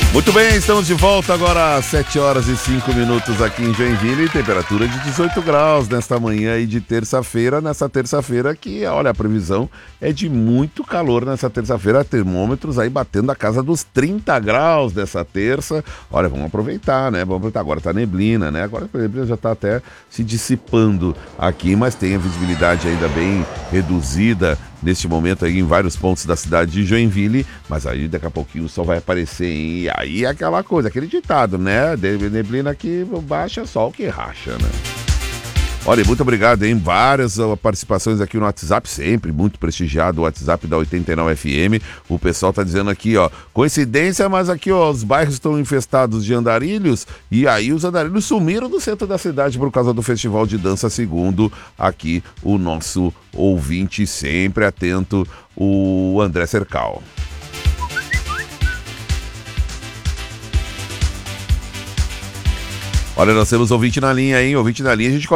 Muito bem, estamos de volta agora às 7 horas e 5 minutos aqui em Joinville, temperatura de 18 graus nesta manhã aí de terça-feira, que, olha, a previsão é de muito calor nessa terça-feira, termômetros aí batendo a casa dos 30 graus dessa terça. Olha, vamos aproveitar, né? Agora tá neblina, né? Agora a neblina já tá até se dissipando aqui, mas tem a visibilidade ainda bem reduzida neste momento aí em vários pontos da cidade de Joinville, mas aí daqui a pouquinho o sol vai aparecer, hein? E aí é aquela coisa, aquele ditado, né? Neblina que baixa, sol que racha, né? Olha, muito obrigado, hein? Várias participações aqui no WhatsApp, sempre muito prestigiado o WhatsApp da 89 FM. O pessoal tá dizendo aqui, ó, coincidência, mas aqui, ó, os bairros estão infestados de andarilhos e aí os andarilhos sumiram do centro da cidade por causa do festival de dança, segundo aqui o nosso ouvinte sempre atento, o André Cercal. Olha, nós temos ouvinte na linha, hein? Ouvinte na linha, a gente